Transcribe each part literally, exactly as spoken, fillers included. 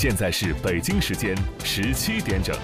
现在是北京时间十七点整。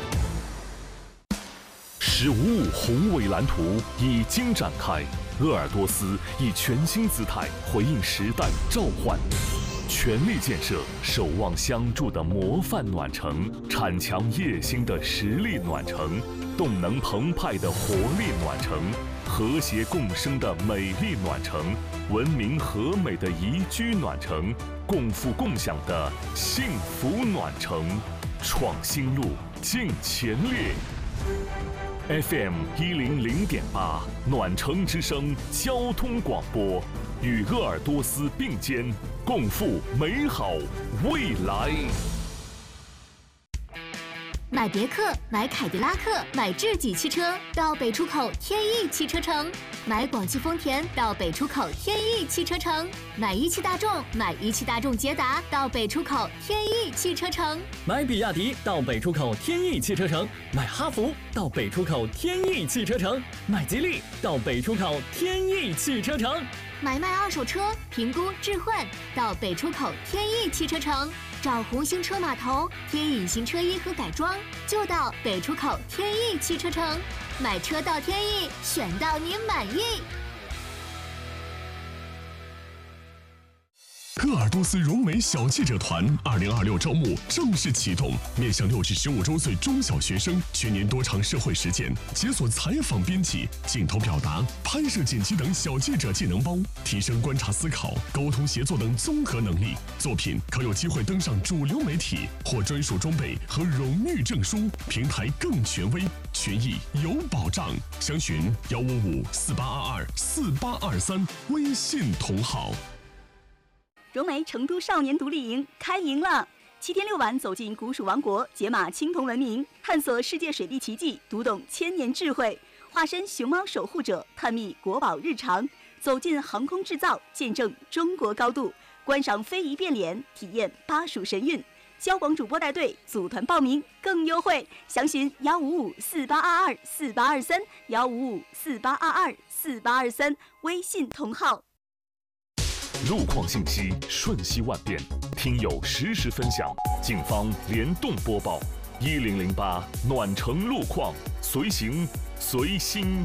十五五宏伟蓝图已经展开，鄂尔多斯以全新姿态回应时代召唤，全力建设守望相助的模范暖城，铲强业兴的实力暖城，动能澎湃的活力暖城，和谐共生的美丽暖城，文明和美的宜居暖城，共富共享的幸福暖城，创新路，进前列。F M 一零零点八暖城之声交通广播，与鄂尔多斯并肩，共赴美好未来。 买别克、买凯迪拉克、买智己汽车到北出口天翼汽车城，买广汽丰田到北出口天翼汽车城，买一汽大众、买一汽大众捷达到北出口天翼汽车城， 买比亚迪到北出口天翼汽车城，买哈弗到北出口天翼汽车城，买吉利到北出口天翼汽车城， 买卖二手车评估置换到北出口天翼汽车城，找红星车码头贴隐形车衣和改装就到北出口天翼汽车城，买车到天翼，选到你满意。 鄂尔多斯融美小记者团二零二六招募正式启动，面向六至十五周岁中小学生，全年多场社会实践，解锁采访编辑、镜头表达、拍摄剪辑等小记者技能包，提升观察思考、沟通协作等综合能力。作品可有机会登上主流媒体，获专属装备和荣誉证书，平台更权威，权益有保障。详询幺五五四八二二四八二三微信同号。 融美成都少年独立营开营了！七天六晚走进古蜀王国，解码青铜文明，探索世界水利奇迹，读懂千年智慧，化身熊猫守护者，探秘国宝日常，走进航空制造，见证中国高度，观赏非遗变脸，体验巴蜀神韵。交广主播带队，组团报名更优惠，详询幺五五四八二二四八二三幺五五四八二二四八二三微信同号。 路况信息瞬息万变，听友实时分享，警方联动播报，一零零八暖城路况，随行随心。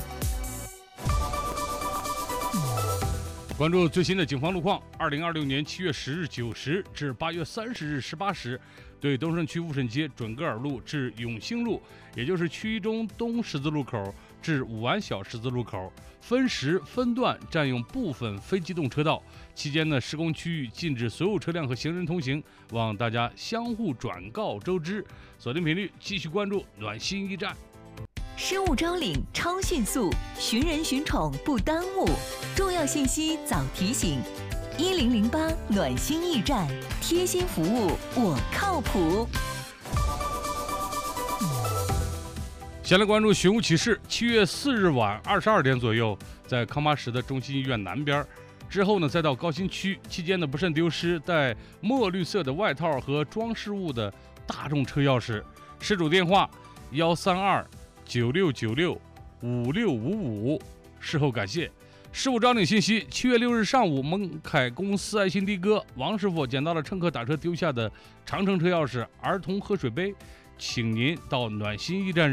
关注最新的警方路况。二零二六年七月十日九时至八月三十日十八时，对东胜区雾沈街准格尔路至永兴路，也就是区一中东十字路口至武安小十字路口，分时分段占用部分非机动车道，期间呢，施工区域禁止所有车辆和行人通行，望大家相互转告周知。锁定频率，继续关注暖心驿站。 失物招领超迅速，寻人寻宠不耽误，重要信息早提醒。一零零八暖心驿站，贴心服务，我靠谱。 先来关注寻物启事。七月四日晚二十二点左右，在康巴什的中心医院南边，之后呢，再到高新区，期间呢不慎丢失带墨绿色的外套和装饰物的大众车钥匙，失主电话幺三二九六九六五六五五，事后感谢。事物招领信息：七月六日上午，蒙凯公司爱心的哥王师傅捡到了乘客打车丢下的长城车钥匙、儿童喝水杯，请您到暖心驿站